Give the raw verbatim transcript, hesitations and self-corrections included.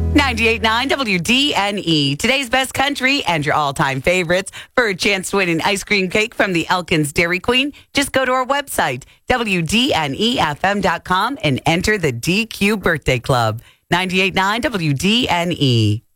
ninety-eight point nine W D N E. Today's best country and your all-time favorites. For a chance to win an ice cream cake from the Elkins Dairy Queen, just go to our website, W D N E F M dot com, and enter the D Q Birthday Club. ninety-eight point nine W D N E.